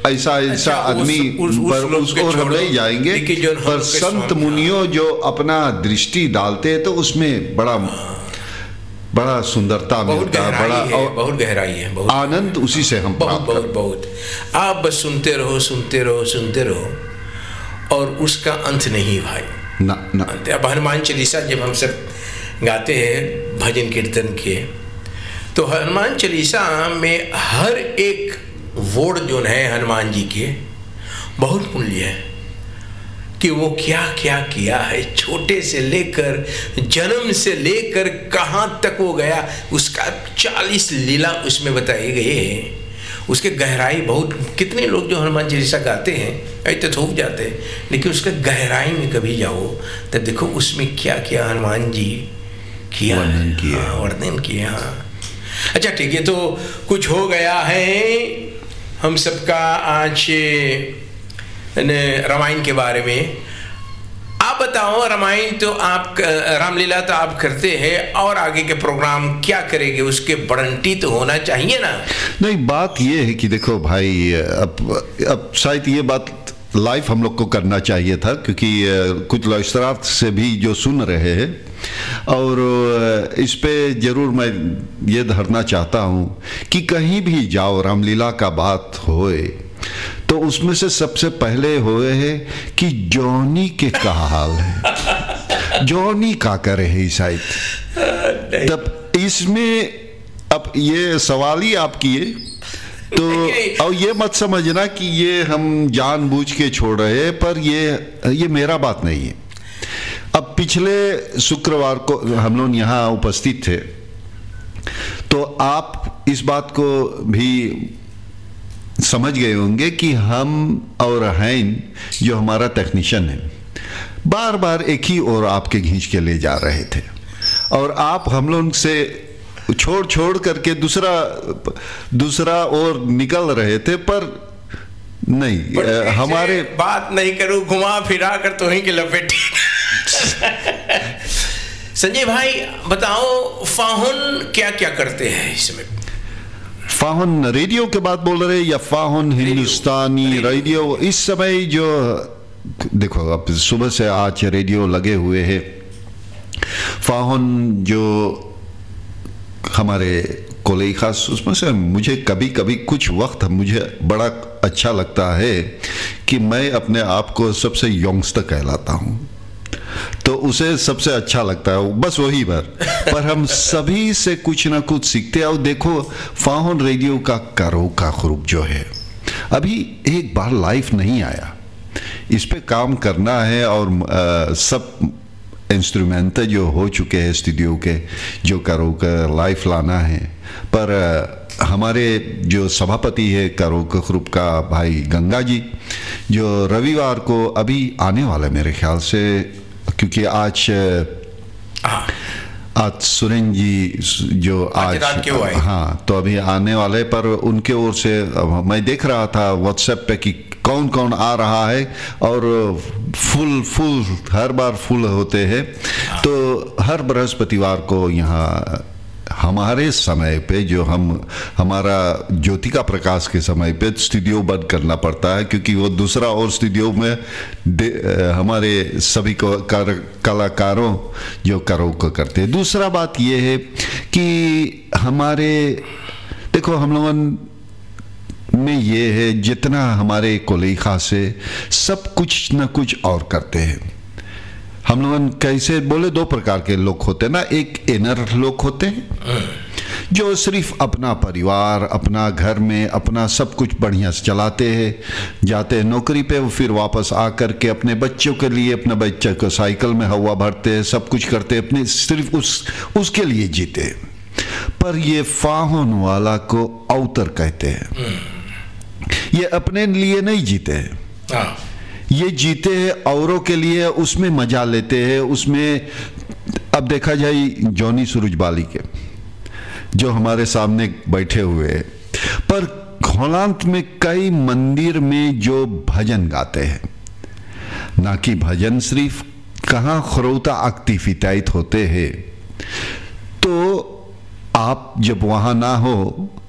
ऐसा ऐसा आदमी और हम नहीं जाएंगे, पर संत मुनियों जो अपना दृष्टि डालते हैं तो उसमें बड़ा सुंदरता मिलता है, बहुत गहराई है, बहुत आनंद उसी से हम बहुत आप बस सुनते रहो सुनते रहो सुनते रहो और उसका अंत नहीं भाई ना। अब हनुमान चालीसा जब हम सब गाते हैं भजन कीर्तन के, तो हनुमान चालीसा में हर एक वर्ड जो है हनुमान जी के बहुत मूल्य है कि वो क्या क्या किया है, छोटे से लेकर जन्म से लेकर कहाँ तक वो गया, उसका 40 लीला उसमें बताए गए हैं। उसके गहराई बहुत, कितने लोग जो हनुमान चालीसा गाते हैं ऐसे थूक जाते हैं, लेकिन उसका गहराई में कभी जाओ तब देखो उसमें क्या क्या हनुमान जी किया, वर्णन किया। अच्छा ठीक है, तो कुछ हो गया है हम सबका आज रामायण के बारे में। आप बताओ, रामायण तो आप, रामलीला तो आप करते हैं, और आगे के प्रोग्राम क्या करेंगे, उसके वारंटी तो होना चाहिए ना। नहीं, बात ये है कि देखो भाई, अब शायद ये बात लाइव हम लोग को करना चाहिए था, क्योंकि कुछ लौशरात से भी जो सुन रहे हैं, और इस पे जरूर मैं ये धरना चाहता हूँ कि कहीं भी जाओ रामलीला का बात होए तो उसमें से सबसे पहले होए है कि जॉनी के का हाल है, जॉनी का करे है शायद। तब इसमें अब ये सवाल ही आप किए तो, और ये मत समझना कि ये हम जानबूझ के छोड़ रहे हैं, पर ये मेरा बात नहीं है। अब पिछले शुक्रवार को हम लोग यहाँ उपस्थित थे, तो आप इस बात को भी समझ गए होंगे कि हम और हैन जो हमारा टेक्नीशियन है, बार बार एक ही और आपके खींच के ले जा रहे थे, और आप हम लोग से छोड़ करके दूसरा और निकल रहे थे, पर नहीं, हमारे बात नहीं करूं, घुमा फिरा कर तो ही के लपेटे। संजय भाई बताओ, फाहुन क्या क्या करते हैं इसमें? फाहुन रेडियो के बात बोल रहे हैं या फाहुन हिंदुस्तानी रेडियो? इस समय जो देखो, अब सुबह से आज रेडियो लगे हुए हैं। फाहुन जो हमारे कोले खास, उसमें से मुझे कभी कभी कुछ वक्त मुझे बड़ा अच्छा लगता है कि मैं अपने आप को सबसे यंगस्टर कहलाता हूँ, तो उसे सबसे अच्छा लगता है बस वही पर हम सभी से कुछ ना कुछ सीखते हैं। और देखो, फाहुन रेडियो का करो का ग्रुप जो है, अभी एक बार लाइव नहीं आया, इस पे काम करना है, और सब इंस्ट्रूमेंट जो हो चुके हैं स्टूडियो के, जो करो का लाइव लाना है। पर हमारे जो सभापति है करो का ग्रुप का भाई गंगा जी, जो रविवार को अभी आने वाला मेरे ख्याल से, क्योंकि आज सुरेन जी जो आज हाँ, तो अभी आने वाले, पर उनके ओर से मैं देख रहा था व्हाट्सएप पे कि कौन कौन आ रहा है, और फुल हर बार फुल होते हैं। तो हर बृहस्पतिवार को यहाँ हमारे समय पे, जो हमारा ज्योतिका प्रकाश के समय पे स्टूडियो बंद करना पड़ता है, क्योंकि वो दूसरा और स्टूडियो में हमारे सभी कलाकारों जो करो को करते हैं। दूसरा बात ये है कि हमारे देखो, हम लोगों में ये है, जितना हमारे कोलेखा से सब कुछ न कुछ और करते हैं। हम लोग कैसे बोले, दो प्रकार के लोग होते हैं ना, एक इनर लोग होते हैं जो सिर्फ अपना परिवार, अपना घर में अपना सब कुछ बढ़िया से चलाते हैं, जाते हैं नौकरी पे, वो फिर वापस आकर के अपने बच्चों के लिए, अपने बच्चे को साइकिल में हवा भरते हैं, सब कुछ करते हैं, अपने सिर्फ उसके लिए जीते। पर ये फाहुन वाला को अवतर कहते हैं, ये अपने लिए नहीं जीते हैं, ये जीते हैं औरों के लिए, उसमें मजा लेते हैं, उसमें। अब देखा जाए जॉनी सूरजबाली के जो हमारे सामने बैठे हुए हैं, पर घोलांत में कई मंदिर में जो भजन गाते हैं, ना कि भजन सिर्फ कहाँ खरोता एक्टिविटाइट होते हैं। तो आप जब वहाँ ना हो